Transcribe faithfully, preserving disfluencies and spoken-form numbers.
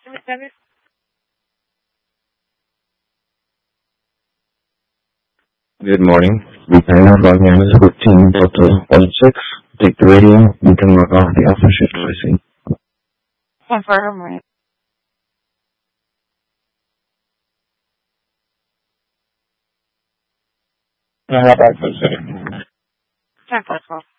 customer service. Good morning. We can now log in as fifteen Delta one six. Take the radio. You can log off the alpha shift racing. One for her morning. How about for a second? Ten for twelve.